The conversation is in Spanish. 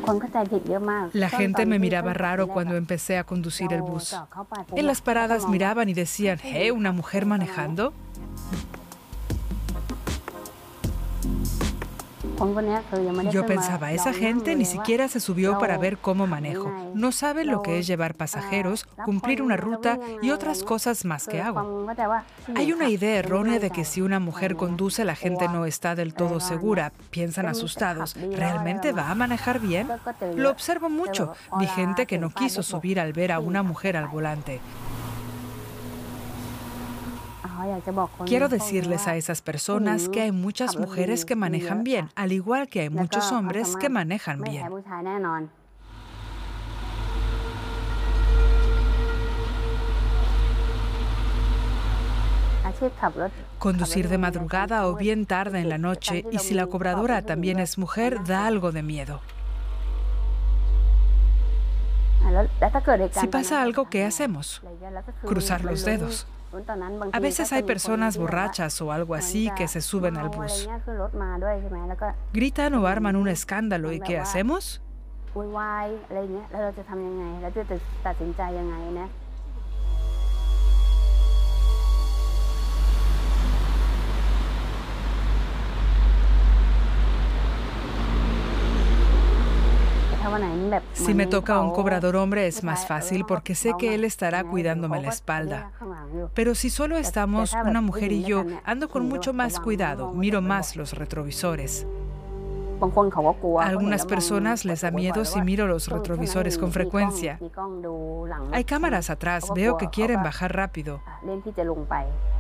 La gente me miraba raro cuando empecé a conducir el bus. En las paradas miraban y decían, ¿una mujer manejando? Yo pensaba, esa gente ni siquiera se subió para ver cómo manejo. No sabe lo que es llevar pasajeros, cumplir una ruta y otras cosas más que hago. Hay una idea errónea de que si una mujer conduce, la gente no está del todo segura. Piensan asustados, ¿realmente va a manejar bien? Lo observo mucho. Vi gente que no quiso subir al ver a una mujer al volante. Quiero decirles a esas personas que hay muchas mujeres que manejan bien, al igual que hay muchos hombres que manejan bien. Conducir de madrugada o bien tarde en la noche, y si la cobradora también es mujer, da algo de miedo. Si pasa algo, ¿qué hacemos? Cruzar los dedos. A veces hay personas borrachas o algo así que se suben al bus. Gritan o arman un escándalo, ¿y qué hacemos? Si me toca un cobrador hombre es más fácil porque sé que él estará cuidándome la espalda. Pero si solo estamos una mujer y yo, ando con mucho más cuidado, miro más los retrovisores. A algunas personas les da miedo si miro los retrovisores con frecuencia. Hay cámaras atrás, veo que quieren bajar rápido.